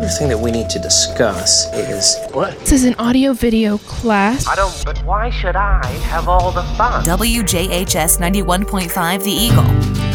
other thing that we need to discuss is... What? This is an audio-video class. I don't, but why should I have all the fun? WJHS 91.5 The Eagle.